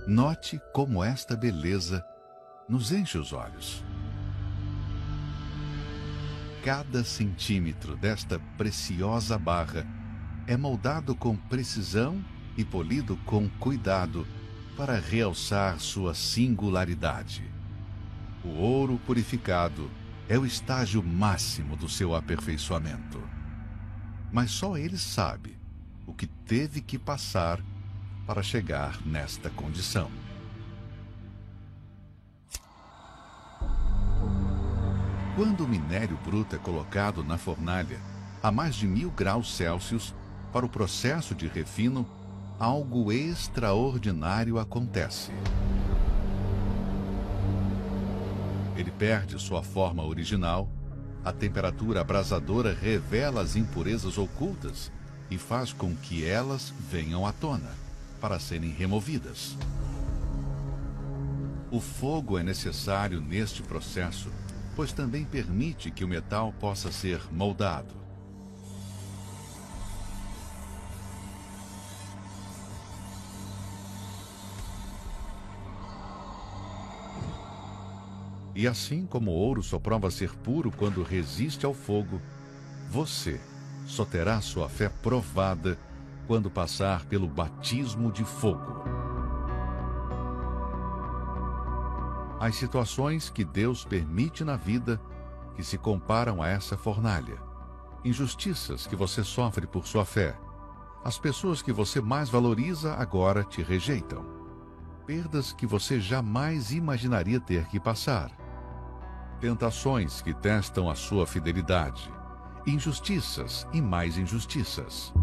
Note como esta beleza nos enche os olhos. Cada centímetro desta preciosa barra é moldado com precisão e polido com cuidado para realçar sua singularidade. O ouro purificado é o estágio máximo do seu aperfeiçoamento. Mas só ele sabe o que teve que passar para chegar nesta condição. Quando o minério bruto é colocado na fornalha a mais de 1000 graus Celsius para o processo de refino, algo extraordinário acontece. Ele perde sua forma original, a temperatura abrasadora revela as impurezas ocultas e faz com que elas venham à tona, para serem removidas. O fogo é necessário neste processo, pois também permite que o metal possa ser moldado. E assim como o ouro só prova ser puro quando resiste ao fogo, você só terá sua fé provada quando passar pelo batismo de fogo. As situações que Deus permite na vida que se comparam a essa fornalha, injustiças que você sofre por sua fé, as pessoas que você mais valoriza agora te rejeitam, perdas que você jamais imaginaria ter que passar, tentações que testam a sua fidelidade, injustiças e mais injustiças.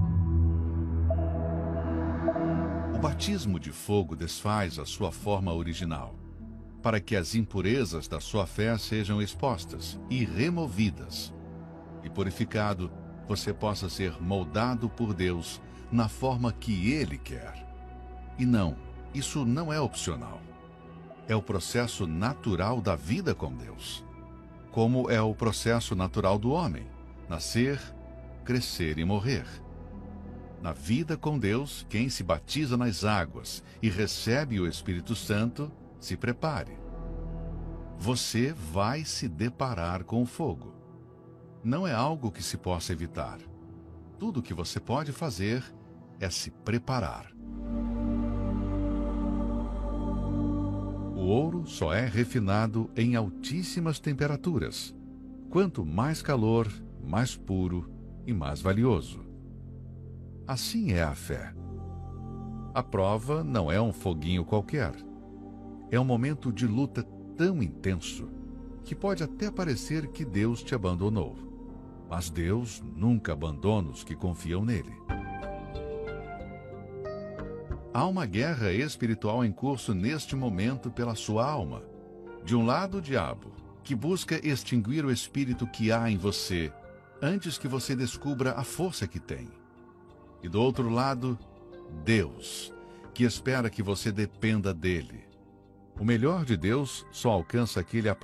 O batismo de fogo desfaz a sua forma original, para que as impurezas da sua fé sejam expostas e removidas. E purificado, você possa ser moldado por Deus na forma que Ele quer. E não, isso não é opcional. É o processo natural da vida com Deus. Como é o processo natural do homem: nascer, crescer e morrer. Na vida com Deus, quem se batiza nas águas e recebe o Espírito Santo, se prepare. Você vai se deparar com o fogo. Não é algo que se possa evitar. Tudo o que você pode fazer é se preparar. O ouro só é refinado em altíssimas temperaturas. Quanto mais calor, mais puro e mais valioso. Assim é a fé. A prova não é um foguinho qualquer. É um momento de luta tão intenso que pode até parecer que Deus te abandonou. Mas Deus nunca abandona os que confiam nele. Há uma guerra espiritual em curso neste momento pela sua alma. De um lado, o diabo, que busca extinguir o espírito que há em você, antes que você descubra a força que tem. E do outro lado, Deus, que espera que você dependa dele. O melhor de Deus só alcança aquele